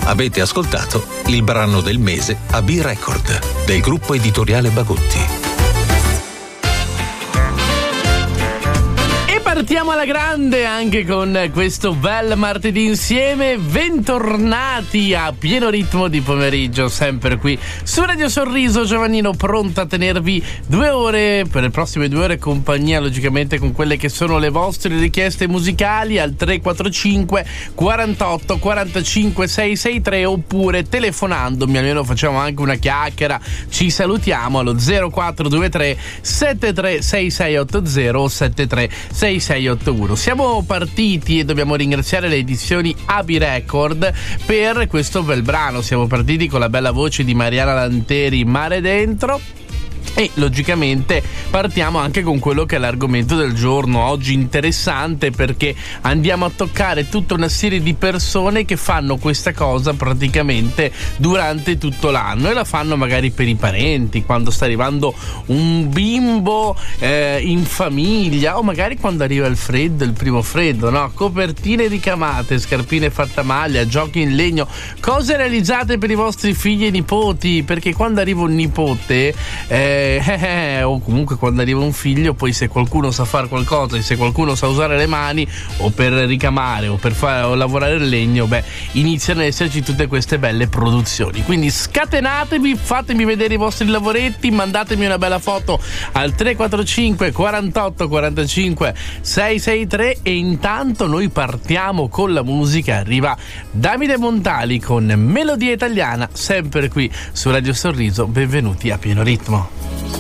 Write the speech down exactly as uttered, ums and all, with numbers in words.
Avete ascoltato il brano del mese a B-Record del gruppo editoriale Bagotti. Partiamo alla grande anche con questo bel martedì insieme. Bentornati a pieno ritmo di pomeriggio, sempre qui su Radio Sorriso. Giovannino pronto a tenervi due ore, per le prossime due ore compagnia, logicamente con quelle che sono le vostre richieste musicali al tre quattro cinque quarantotto quarantacinque seicentosessantatré, oppure telefonandomi, almeno facciamo anche una chiacchiera, ci salutiamo allo zero quattro due tre sette tre sei sei otto zero o sette tre sei sei otto uno. Siamo partiti e dobbiamo ringraziare le edizioni A B Record per questo bel brano. Siamo partiti con la bella voce di Mariana Lanteri, Mare Dentro. E logicamente partiamo anche con quello che è l'argomento del giorno oggi, interessante perché andiamo a toccare tutta una serie di persone che fanno questa cosa praticamente durante tutto l'anno, e la fanno magari per i parenti, quando sta arrivando un bimbo eh, in famiglia, o magari quando arriva il freddo, il primo freddo, no? Copertine ricamate, scarpine fatta maglia, giochi in legno, cose realizzate per i vostri figli e nipoti, perché quando arriva un nipote eh, Eh, eh, o comunque quando arriva un figlio, poi se qualcuno sa fare qualcosa e se qualcuno sa usare le mani o per ricamare o per fare o lavorare il legno, beh, iniziano ad esserci tutte queste belle produzioni. Quindi scatenatevi, fatemi vedere i vostri lavoretti, mandatemi una bella foto al tre quattro cinque quarantotto quarantacinque seicentosessantatré, e intanto noi partiamo con la musica. Arriva Davide Montali con Melodia Italiana, sempre qui su Radio Sorriso. Benvenuti a pieno ritmo.